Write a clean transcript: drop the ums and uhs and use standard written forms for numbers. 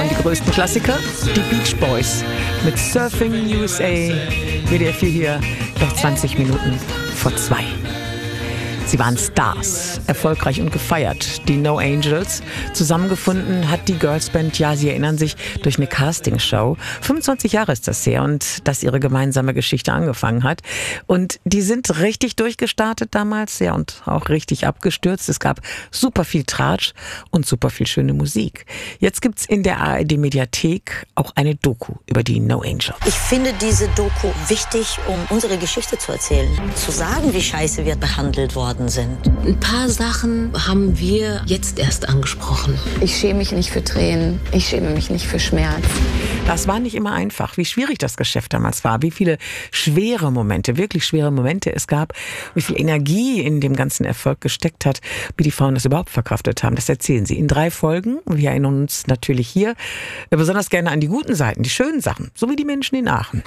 die größten Klassiker, die Beach Boys mit Surfing USA. WDR 4 hier, noch 20 Minuten vor 2. Sie waren Stars, erfolgreich und gefeiert. Die No Angels. Zusammengefunden hat die Girlsband, ja, Sie erinnern sich, durch eine Castingshow. 25 Jahre ist das her und dass ihre gemeinsame Geschichte angefangen hat. Und die sind richtig durchgestartet damals, ja, und auch richtig abgestürzt. Es gab super viel Tratsch und super viel schöne Musik. Jetzt gibt's in der ARD-Mediathek auch eine Doku über die No Angels. Ich finde diese Doku wichtig, um unsere Geschichte zu erzählen. Zu sagen, wie scheiße wir behandelt worden sind. Ein paar Sachen haben wir jetzt erst angesprochen. Ich schäme mich nicht für Tränen, ich schäme mich nicht für Schmerz. Das war nicht immer einfach, wie schwierig das Geschäft damals war, wie viele schwere Momente, wirklich schwere Momente es gab, wie viel Energie in dem ganzen Erfolg gesteckt hat, wie die Frauen das überhaupt verkraftet haben. Das erzählen sie in 3 Folgen. Wir erinnern uns natürlich hier besonders gerne an die guten Seiten, die schönen Sachen, so wie die Menschen in Aachen.